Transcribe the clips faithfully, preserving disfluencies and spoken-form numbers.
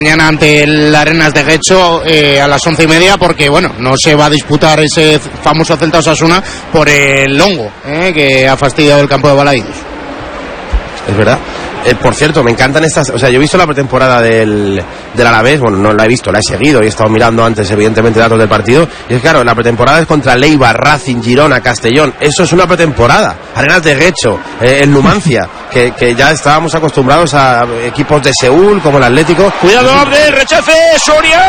Mañana ante el Arenas de Guecho eh, a las once y media, porque bueno, no se va a disputar ese famoso Celta Osasuna por el hongo eh, que ha fastidiado el campo de Balaídos. Es verdad. Eh, por cierto, me encantan estas. O sea, yo he visto la pretemporada del, del Alavés. Bueno, no la he visto, la he seguido y he estado mirando antes, evidentemente, datos del partido. Y es claro, la pretemporada es contra Leibar, Racing, Girona, Castellón. Eso es una pretemporada. Arenas de Guecho, eh, el Numancia, que, que ya estábamos acostumbrados a equipos de Seúl, como el Atlético. Cuidado, Abde, rechace, Soria.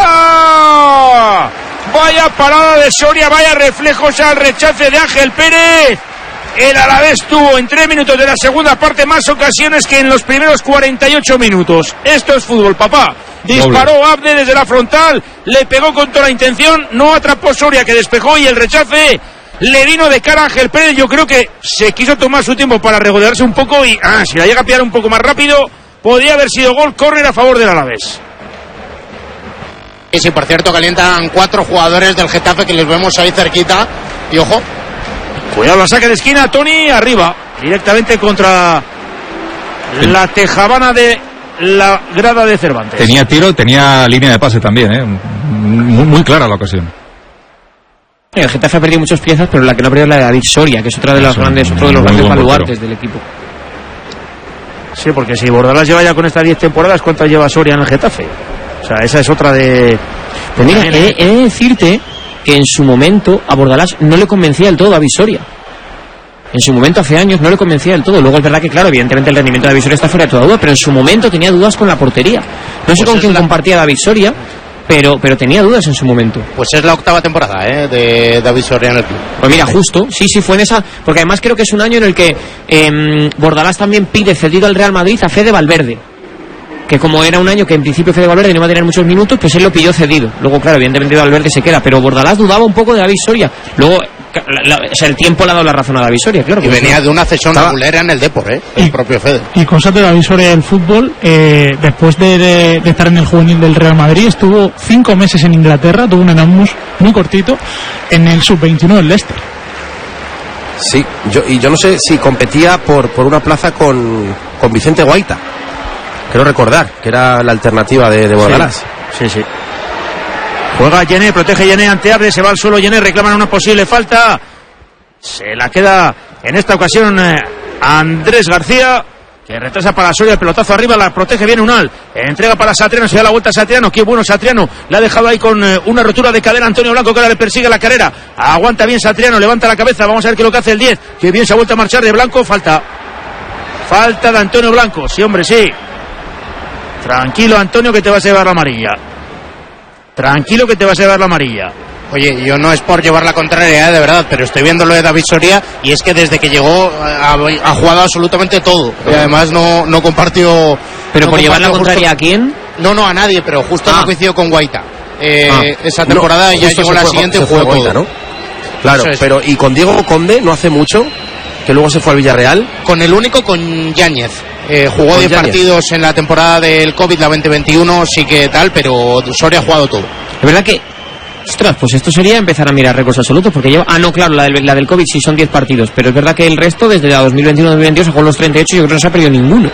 Vaya parada de Soria, vaya reflejos al rechace de Ángel Pérez. El Alavés tuvo en tres minutos de la segunda parte más ocasiones que en los primeros cuarenta y ocho minutos. Esto es fútbol, papá. Disparó Abde desde la frontal, le pegó con toda la intención, no atrapó Soria, que despejó, y el rechace le vino de cara a Ángel Pérez. Yo creo que se quiso tomar su tiempo para regodearse un poco y ah, si la llega a pillar un poco más rápido, podría haber sido gol. Córner a favor del Alavés. Y sí, por cierto, calientan cuatro jugadores del Getafe que les vemos ahí cerquita. Y ojo, cuidado la saque de esquina, Tony, arriba, directamente contra la tejabana de la grada de Cervantes. Tenía tiro, tenía línea de pase también, ¿eh? Muy, muy clara la ocasión. El Getafe ha perdido muchas piezas, pero la que no ha perdido es la de David Soria, que es otra de las grandes, otro de los grandes baluartes del equipo. Sí, porque si Bordalás lleva ya con estas diez temporadas, ¿cuántas lleva Soria en el Getafe? O sea, esa es otra de... Pues mira, he, he de decirte que en su momento a Bordalás no le convencía del todo David Soria. En su momento, hace años, no le convencía del todo. Luego es verdad que, claro, evidentemente el rendimiento de David Soria está fuera de toda duda, pero en su momento tenía dudas con la portería. No pues sé con quién la... compartía David Soria, pero, pero tenía dudas en su momento. Pues es la octava temporada ¿eh? de David Soria en el club. Pues mira, justo, sí, sí, fue en esa, porque además creo que es un año en el que eh, Bordalás también pide cedido al Real Madrid a Fede Valverde, que como era un año que en principio Fede Valverde no iba a tener muchos minutos, pues él lo pidió cedido. Luego, claro, evidentemente Valverde se queda, pero Bordalás dudaba un poco de David Soria. Luego, la, la, o sea, el tiempo le ha dado la razón a David Soria, claro. Y venía de una cesión regulera en el Depor, ¿eh? El y, propio Fede. Y cosas de David Soria del fútbol, eh, después de, de, de estar en el juvenil del Real Madrid, estuvo cinco meses en Inglaterra, tuvo un Erasmus muy cortito, en el sub veintiuno del Leicester. Sí, yo, y yo no sé si competía por, por una plaza con, con Vicente Guaita. Quiero recordar que era la alternativa de, de Bordalás. Sí, sí, sí. Juega Yené, protege Yené ante Abde, se va al suelo Yené, reclaman una posible falta. Se la queda en esta ocasión eh, Andrés García, que retrasa para Soria, el pelotazo arriba, la protege bien Unal. Entrega para Satriano, se da la vuelta a Satriano. Qué bueno Satriano, la ha dejado ahí con eh, una rotura de cadera Antonio Blanco, que ahora le persigue la carrera. Aguanta bien Satriano, levanta la cabeza, vamos a ver qué es lo que hace el diez. Que bien se ha vuelto a marchar de Blanco, falta. Falta de Antonio Blanco, sí hombre, sí. Tranquilo, Antonio, que te vas a llevar la amarilla. Tranquilo, que te vas a llevar la amarilla. Oye, yo no es por llevar la contraria, ¿eh? De verdad, pero estoy viendo lo de David Soria y es que desde que llegó ha, ha jugado absolutamente todo. Y además no, no compartió... ¿Pero no por llevar la contraria justo, a quién? No, no, a nadie, pero justo ah. no coincidió con Guaita. Eh, ah. Esa temporada no, ya llegó la fue, siguiente y jugó Guaita, todo. ¿no? Claro, pero y con Diego Conde no hace mucho, que luego se fue al Villarreal. Con el único, con Yáñez. Eh, jugó diez partidos en la temporada del COVID, la veinte veintiuno, sí que tal, pero Soria ha jugado todo. Es verdad que, ostras, pues esto sería empezar a mirar récords absolutos, porque lleva, ah no, claro, la del, la del COVID sí son diez partidos, pero es verdad que el resto, desde la dos mil veintiuno dos mil veintidós, se jugó los treinta y ocho y yo creo que no se ha perdido ninguno.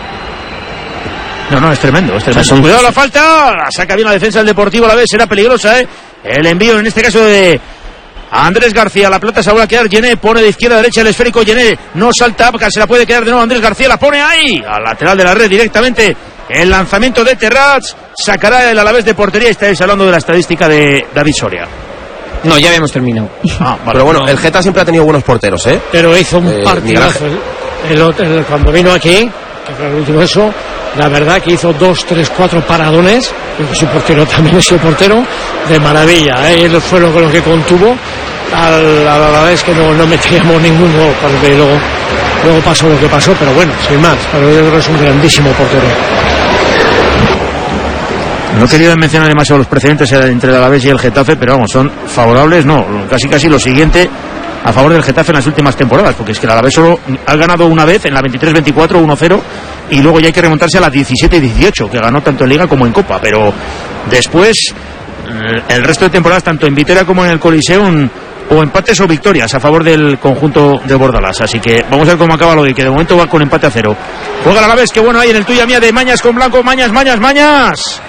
No, no, es tremendo, es tremendo. O sea, son... Cuidado la falta, la saca bien la defensa del Deportivo a la vez, será peligrosa, ¿eh? El envío en este caso de Andrés García, la pelota se va a quedar Yené, pone de izquierda a derecha el esférico Yené, no salta, se la puede quedar de nuevo Andrés García, la pone ahí, al lateral de la red directamente, el lanzamiento de Terrats, sacará el Alavés de portería. Estáis hablando de la estadística de David Soria. No, ya habíamos terminado. Ah, vale. Pero bueno, el Geta siempre ha tenido buenos porteros, ¿eh? Pero hizo un eh, partidazo, el, el, el, cuando vino aquí, que fue el último eso, la verdad que hizo dos, tres, cuatro paradones, su portero también es su portero, de maravilla, ¿eh? Él fue lo, lo que contuvo al, a la vez que no, no metíamos ningún gol, porque luego, luego pasó lo que pasó, pero bueno, sin más, pero yo creo que es un grandísimo portero. No he querido mencionar demasiado los precedentes entre el Alavés y el Getafe, pero vamos, son favorables, no, casi casi lo siguiente a favor del Getafe en las últimas temporadas, porque es que el Alavés solo ha ganado una vez en la veintitrés veinticuatro uno cero y luego ya hay que remontarse a la diecisiete dieciocho, que ganó tanto en Liga como en Copa, pero después el resto de temporadas, tanto en Vitoria como en el Coliseum, o empates o victorias a favor del conjunto de Bordalás. Así que vamos a ver cómo acaba lo de que de momento va con empate a cero. Juega el Alavés, que bueno hay en el tuya mía de Mañas con Blanco, Mañas, Mañas, Mañas.